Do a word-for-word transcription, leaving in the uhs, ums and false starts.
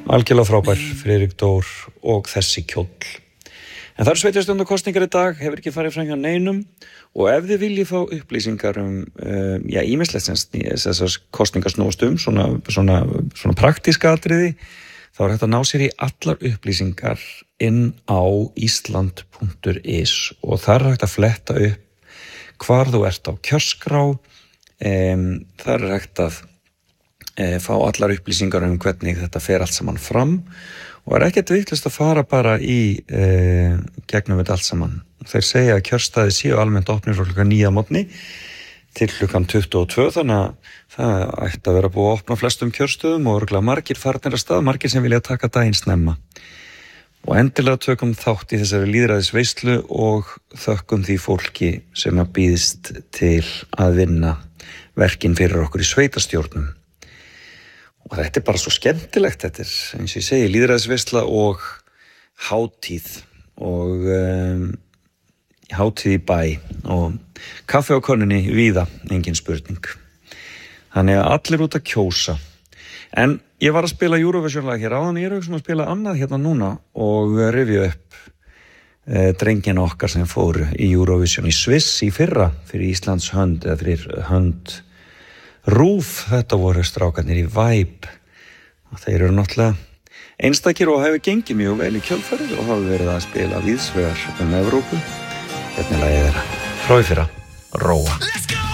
Algjörlega frábær, Friðrik Dór og þessi kjóll. En það eru sveitarstjórnarkosningar í dag, hefur ekki farið fram hjá neinum og ef þið viljið fá upplýsingar um, um já, ýmislegt sem þessar kosningar snúast um, svona, svona, svona praktíska atriði, þá er hægt að ná sér í allar upplýsingar inn á ísland punktur is og þar er hægt að fletta upp hvar þú ert á kjörskrá, um, þar er hægt að E, fá allar upplýsingar um hvernig þetta fer allt saman fram og er ekkert vitlaust að fara bara í e, gegnum þetta allt saman. Þeir segja að kjörstaði séu almennt opnir frá klukkan níu að morgni til klukkan tuttugu og tvö þannig að það ætti að vera búið að opna flestum kjörstöðum og örugglega margir farnir að stað, margir sem vilja taka daginn snemma. Og endilega tökum þátt í þessari lýðræðisveislu og þökkum því fólki sem að býðist til að vinna verkin fyrir okkur í sveitarstjórnum. Og þetta er bara svo skemmtilegt, þetta er eins og ég segi lýðræðisveisla og hátíð og um, hátíð í bæ og kaffi á könnunni víða, engin spurning. Þannig að allir út að kjósa. En ég var að spila Eurovision-lag hér áðan, ég er að spila annað hérna núna og rifja upp eh, drengina okkar sem fóru í Eurovision í Sviss í fyrra fyrir Íslands hönd eða fyrir hönd Rúf, þetta voru strákarnir í Vibe og þeir eru náttúrulega einstakir og hefur gengið mjög vel í kjölfarið og hafa verið að spila víðsvegar um Evrópu. Hérna er lagið þeirra frá í fyrra, Róa.